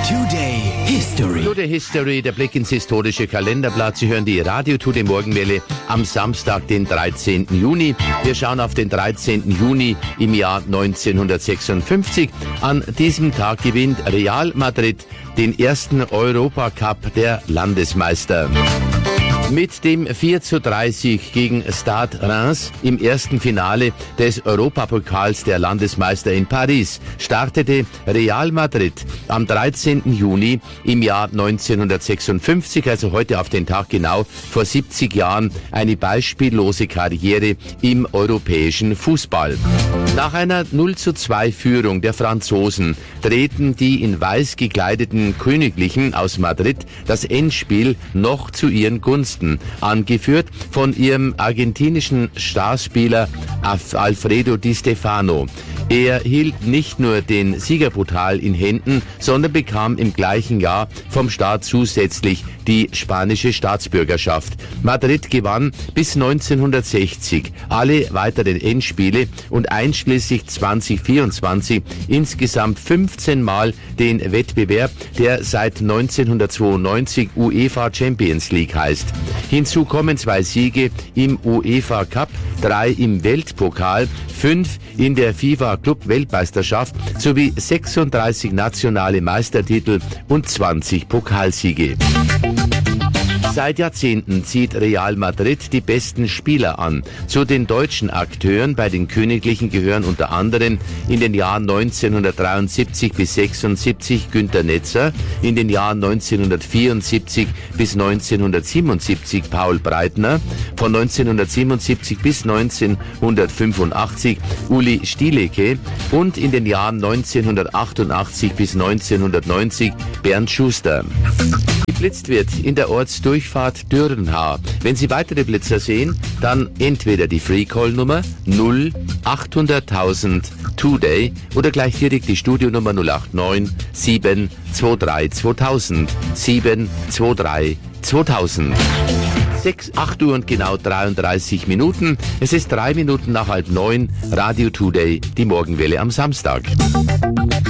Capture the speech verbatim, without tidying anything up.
Today History. Today History, der Blick ins historische Kalenderblatt. Sie hören die Radio Today Morgenwelle am Samstag, den dreizehnten Juni. Wir schauen auf den dreizehnten Juni im Jahr neunzehnhundertsechsundfünfzig. An diesem Tag gewinnt Real Madrid den ersten Europacup der Landesmeister. Mit dem vier zu drei Sieg gegen Stade Reims im ersten Finale des Europapokals der Landesmeister in Paris startete Real Madrid am dreizehnten Juni im Jahr neunzehnhundertsechsundfünfzig, also heute auf den Tag genau vor siebzig Jahren, eine beispiellose Karriere im europäischen Fußball. Nach einer null zu zwei Führung der Franzosen drehten die in weiß gekleideten Königlichen aus Madrid das Endspiel noch zu ihren Gunsten, angeführt von ihrem argentinischen Starspieler Alfredo Di Stefano. Er hielt nicht nur den Siegerpokal in Händen, sondern bekam im gleichen Jahr vom Staat zusätzlich die spanische Staatsbürgerschaft. Madrid gewann bis neunzehnhundertsechzig alle weiteren Endspiele und einschließlich zweitausendvierundzwanzig insgesamt fünfzehn Mal den Wettbewerb, der seit neunzehnhundertzweiundneunzig UEFA Champions League heißt. Hinzu kommen zwei Siege im UEFA Cup, drei im Weltpokal, fünf in der FIFA Club Weltmeisterschaft sowie sechsunddreißig nationale Meistertitel und zwanzig Pokalsiege. Seit Jahrzehnten zieht Real Madrid die besten Spieler an. Zu den deutschen Akteuren bei den Königlichen gehören unter anderem in den Jahren neunzehnhundertdreiundsiebzig bis sechsundsiebzig Günter Netzer, in den Jahren neunzehnhundertvierundsiebzig bis neunzehnhundertsiebenundsiebzig Paul Breitner, von neunzehnhundertsiebenundsiebzig bis neunzehnhundertfünfundachtzig Uli Stieleke und in den Jahren neunzehnhundertachtundachtzig bis neunzehnhundertneunzig Bernd Schuster. Geblitzt wird in der Ortsdurchfahrt Dürrenhaar. Wenn Sie weitere Blitzer sehen, dann entweder die Free-Call-Nummer null achthunderttausend Today oder gleich direkt die Studionummer null acht neun sieben zwei drei zweitausend sieben zwei drei zweitausend. sechs, acht Uhr und genau dreiunddreißig Minuten. Es ist drei Minuten nach halb neun. Radio Today, die Morgenwelle am Samstag.